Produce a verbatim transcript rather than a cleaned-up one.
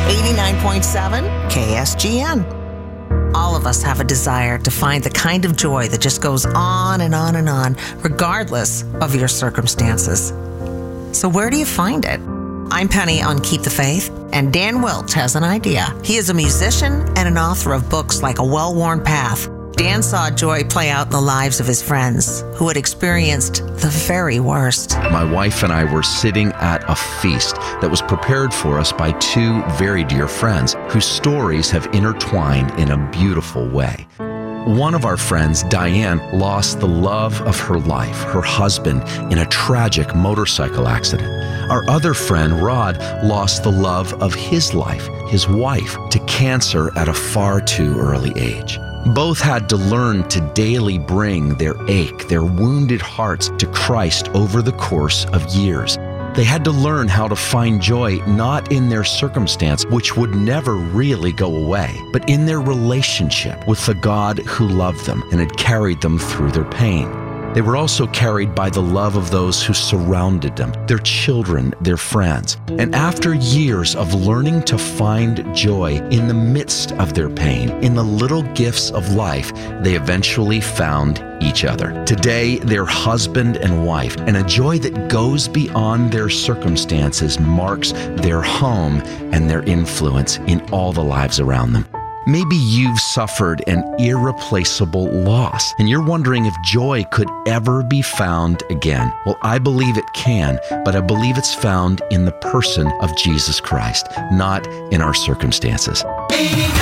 eighty-nine point seven K S G N. All of us have a desire to find the kind of joy that just goes on and on and on, regardless of your circumstances. So where do you find it? I'm Penny on Keep the Faith, and Dan Wilt has an idea. He is a musician and an author of books like A Well-Worn Path. Dan saw joy play out in the lives of his friends who had experienced the very worst. My wife and I were sitting at a feast that was prepared for us by two very dear friends whose stories have intertwined in a beautiful way. One of our friends, Diane, lost the love of her life, her husband, in a tragic motorcycle accident. Our other friend, Rod, lost the love of his life, his wife, to cancer at a far too early age. Both had to learn to daily bring their ache, their wounded hearts to Christ over the course of years. They had to learn how to find joy not in their circumstance, which would never really go away, but in their relationship with the God who loved them and had carried them through their pain. They were also carried by the love of those who surrounded them, their children, their friends. And after years of learning to find joy in the midst of their pain, in the little gifts of life, they eventually found each other. Today, they're husband and wife, and a joy that goes beyond their circumstances marks their home and their influence in all the lives around them. Maybe you've suffered an irreplaceable loss, and you're wondering if joy could ever be found again. Well, I believe it can, but I believe it's found in the person of Jesus Christ, not in our circumstances.